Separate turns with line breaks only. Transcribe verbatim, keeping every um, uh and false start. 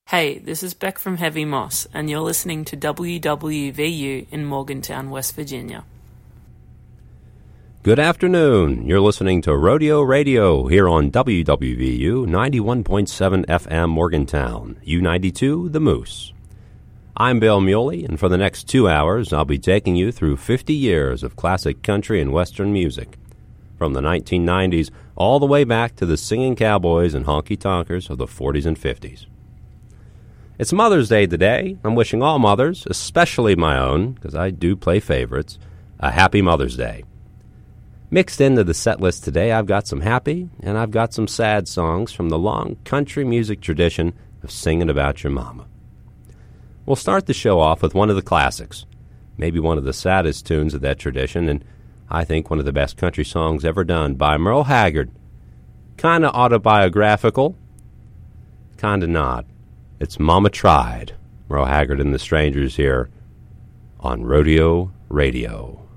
Hey, this is Beck from Heavy Moss, and you're listening to W W V U in Morgantown, West Virginia.
Good afternoon. You're listening to Rodeo Radio here on W W V U ninety-one point seven F M Morgantown, U ninety-two The Moose. I'm Bill Muley, and for the next two hours, I'll be taking you through fifty years of classic country and western music, from the nineteen nineties all the way back to the singing cowboys and honky-tonkers of the forties and fifties. It's Mother's Day today. I'm wishing all mothers, especially my own, because I do play favorites, a happy Mother's Day. Mixed into the set list today, I've got some happy and I've got some sad songs from the long country music tradition of singing about your mama. We'll start the show off with one of the classics, maybe one of the saddest tunes of that tradition, and I think one of the best country songs ever done by Merle Haggard. Kind of autobiographical, kind of not. It's Mama Tried. Merle Haggard and the Strangers here on Rodeo Radio.